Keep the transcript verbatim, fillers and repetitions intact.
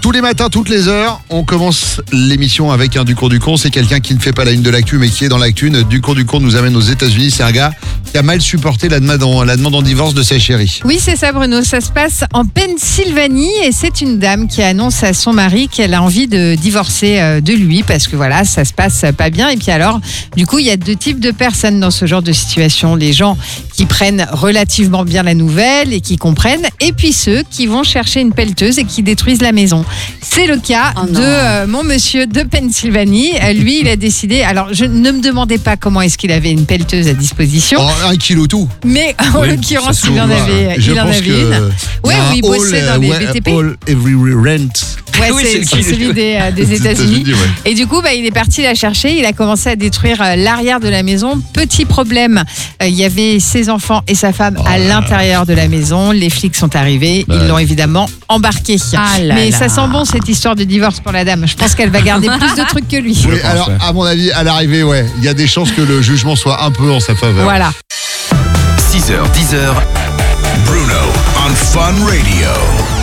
Tous les matins, toutes les heures, on commence l'émission avec un Ducours du Con. C'est quelqu'un qui ne fait pas la une de l'actu, mais qui est dans l'actu. Notre Ducours du Con nous amène aux États-Unis. C'est un gars qui a mal supporté la demande en, la demande en divorce de sa chérie. Oui, c'est ça, Bruno. Ça se passe en Pennsylvanie et c'est une dame qui annonce à son mari qu'elle a envie de divorcer euh, de lui parce que voilà, ça se passe pas bien. Et puis alors, du coup, il y a deux types de personnes dans ce genre de situation. Les gens qui prennent relativement bien la nouvelle et qui comprennent, et puis ceux qui vont chercher une pelleteuse et qui détruisent la maison. C'est le cas Oh de euh, mon monsieur de Pennsylvanie. Euh, lui, il a décidé. Alors, je ne me demandais pas comment est-ce qu'il avait une pelleteuse à disposition, Oh, un kilo tout. mais en Oui, l'occurrence, ça il en s'ouvre. avait, Je il en pense avait que une. Ouais, il y a où un il bossait all, dans les euh, B T P. All every rent. Ouais, Oui, c'est, c'est c'est celui des, euh, des États-Unis. ouais. Et du coup, bah, il est parti la chercher. Il a commencé à détruire euh, l'arrière de la maison. Petit problème, euh, il y avait ses enfants et sa femme à l'intérieur de la maison. Les flics sont arrivés. Ils Ouais. l'ont évidemment embarqué. Ah là Mais là. ça sent bon cette histoire de divorce pour la dame. Je pense qu'elle va garder plus de trucs que lui. Oui, pense, alors, ouais. à mon avis, à l'arrivée, ouais, il y a des chances que le jugement soit un peu en sa faveur. Voilà. six heures, dix heures, Bruno on Fun Radio.